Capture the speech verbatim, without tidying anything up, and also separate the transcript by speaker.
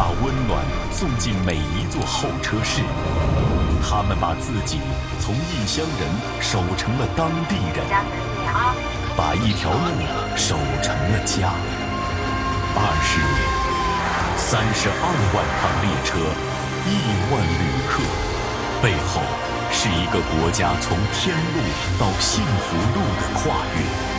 Speaker 1: 把温暖送进每一座候车室。他们把自己从异乡人守成了当地人，把一条路守成了家。二十年，三十二万趟列车，亿万旅客，背后是一个国家从天路到幸福路的跨越。